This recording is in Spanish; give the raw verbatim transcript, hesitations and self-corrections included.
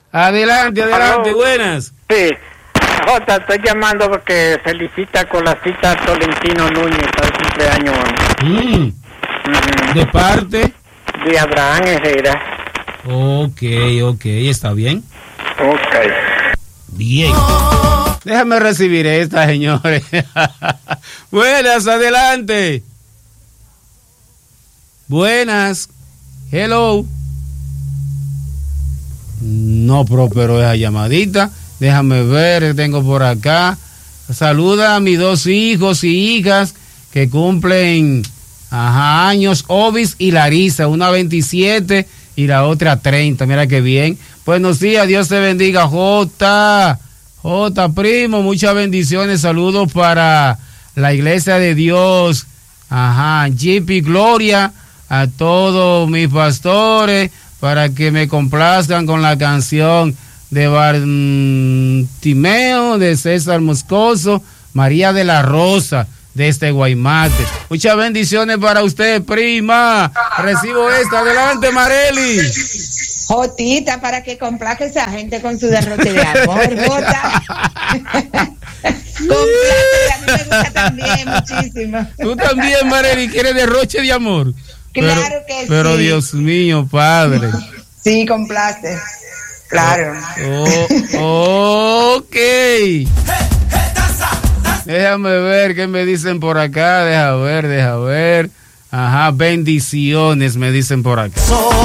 Adelante, adelante, Aló. buenas. Sí. Jota, estoy llamando porque felicita con la cita a Tolentino Núñez para el cumpleaños. Mm. Uh-huh. ¿De parte? De Abraham Herrera. Ok, ok, está bien. Ok. Bien. Déjame recibir esta, señores. Buenas, adelante. Buenas. Hello. No prosperó esa llamadita. Déjame ver, ¿qué tengo por acá? Saluda a mis dos hijos y hijas que cumplen ajá, años, Ovis y Larisa, una veintisiete y la otra treinta. Mira qué bien. Buenos días, Dios te bendiga, Jota. Jota, primo, muchas bendiciones. Saludos para la Iglesia de Dios. Ajá, Jeep y Gloria, a todos mis pastores, para que me complazcan con la canción de Bartimeo, de César Moscoso, María de la Rosa, de este Guaymate. Muchas bendiciones para usted, prima. Recibo esta. Adelante, Marely. Jotita, para que complaque esa gente con su derroche de amor, Jota. Complace, a mí me gusta también muchísimo. Tú también, Marely, quieres derroche de amor. Claro pero, que pero sí. Dios mío, Padre. Sí, complace. Claro. Oh, ok. Déjame ver qué me dicen por acá. Deja ver, deja ver. Ajá, bendiciones me dicen por acá.